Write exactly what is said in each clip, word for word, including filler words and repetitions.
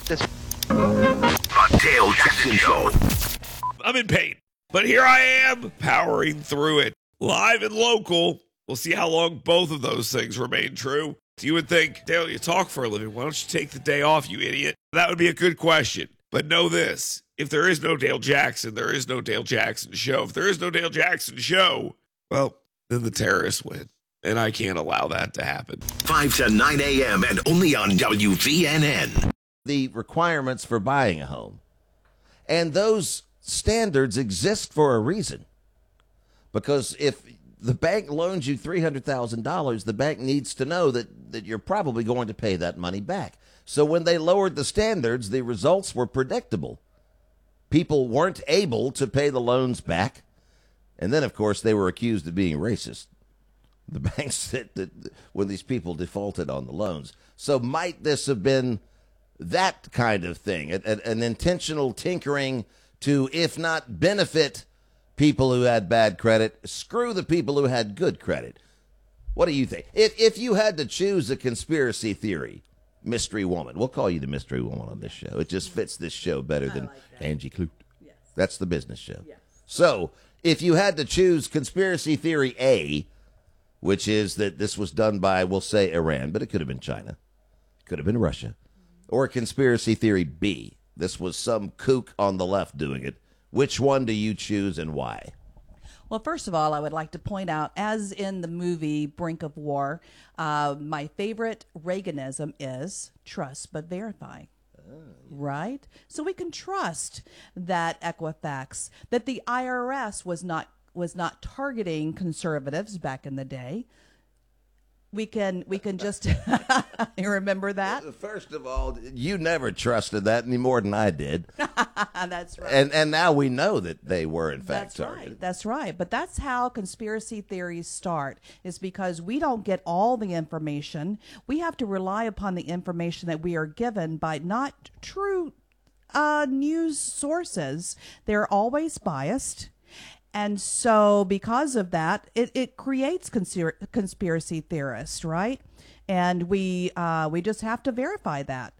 This The Dale Jackson Show. I'm in pain, but here I am powering through it. Live and local. We'll see how long both of those things remain true. You would think, Dale, you talk for a living. Why don't you take the day off, you idiot? That would be a good question. But know this. If there is no Dale Jackson, there is no Dale Jackson Show. If there is no Dale Jackson Show, well, then the terrorists win. And I can't allow that to happen. five to nine a.m. and only on W V N N. The requirements for buying a home. And those standards exist for a reason. Because if the bank loans you three hundred thousand dollars, the bank needs to know that, that you're probably going to pay that money back. So when they lowered the standards, the results were predictable. People weren't able to pay the loans back. And then, of course, they were accused of being racist. The banks said that when these people defaulted on the loans. So might this have been that kind of thing, an, an intentional tinkering to, if not benefit people who had bad credit, screw the people who had good credit? What do you think? If if you had to choose a conspiracy theory, mystery woman, we'll call you the mystery woman on this show. It just fits this show better than like Angie Clute. Yes. That's the business show. Yes. So if you had to choose conspiracy theory A, which is that this was done by, we'll say, Iran, but it could have been China, it could have been Russia, or conspiracy theory B, this was some kook on the left doing it, which one do you choose and why? Well, first of all, I would like to point out, as in the movie Brink of War, uh, my favorite Reaganism is trust but verify. Oh, yeah. Right? So we can trust that Equifax, that the I R S was not was not targeting conservatives back in the day. We can we can just you remember that? First of all, you never trusted that any more than I did. That's right. And and now we know that they were in fact that's targeted. Right. That's right. But that's how conspiracy theories start, is because we don't get all the information. We have to rely upon the information that we are given by not true uh, news sources. They're always biased. And so because of that, it, it creates conspir- conspiracy theorists, right? And we uh, we just have to verify that.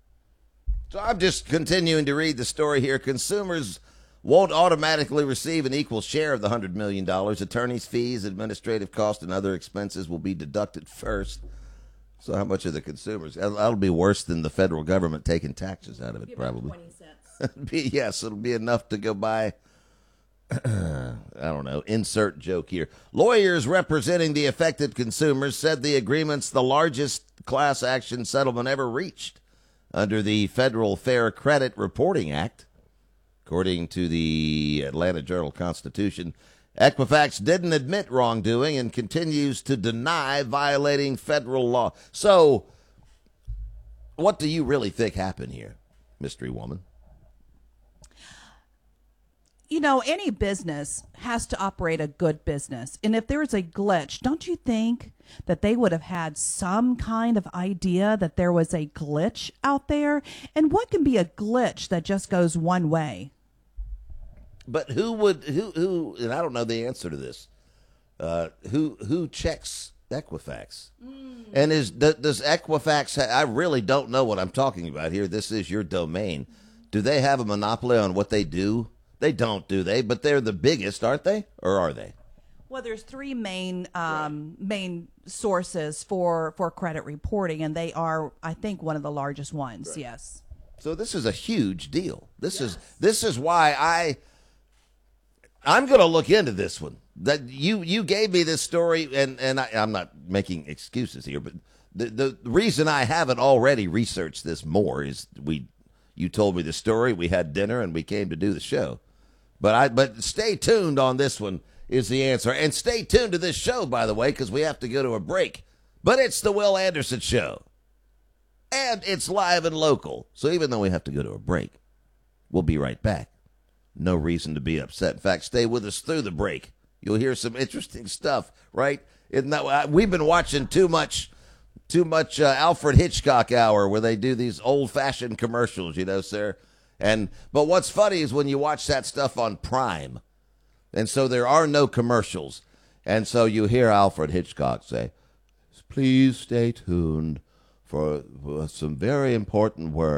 So I'm just continuing to read the story here. Consumers won't automatically receive an equal share of the one hundred million dollars. Attorney's fees, administrative costs, and other expenses will be deducted first. So how much are the consumers? That'll, that'll be worse than the federal government taking taxes out of it, probably. twenty cents. be, yes, it'll be enough to go buy... I don't know, insert joke here. Lawyers representing the affected consumers said the agreement's the largest class action settlement ever reached under the Federal Fair Credit Reporting Act. According to the Atlanta Journal-Constitution, Equifax didn't admit wrongdoing and continues to deny violating federal law. So, what do you really think happened here, mystery woman? You know, any business has to operate a good business. And if there is a glitch, don't you think that they would have had some kind of idea that there was a glitch out there? And what can be a glitch that just goes one way? But who would, who, who, and I don't know the answer to this, uh, who, who checks Equifax? Mm. And is, does Equifax, ha- I really don't know what I'm talking about here. This is your domain. Do they have a monopoly on what they do? They don't, do they? But they're the biggest, aren't they? Or are they? Well, there's three main um, right. main sources for, for credit reporting, and they are, I think, one of the largest ones. Right. Yes. So this is a huge deal. This yes. is this is why I I'm going to look into this one. That you you gave me this story, and and I, I'm not making excuses here, but the the reason I haven't already researched this more is we you told me the story, we had dinner, and we came to do the show. But I but stay tuned on this one is the answer. And stay tuned to this show, by the way, because we have to go to a break. But it's the Will Anderson Show. And it's live and local. So even though we have to go to a break, we'll be right back. No reason to be upset. In fact, stay with us through the break. You'll hear some interesting stuff, right? Isn't that, we've been watching too much too much uh, Alfred Hitchcock Hour where they do these old-fashioned commercials, you know, sir. And but what's funny is when you watch that stuff on Prime, and so there are no commercials, and so you hear Alfred Hitchcock say, "Please stay tuned for, for some very important words."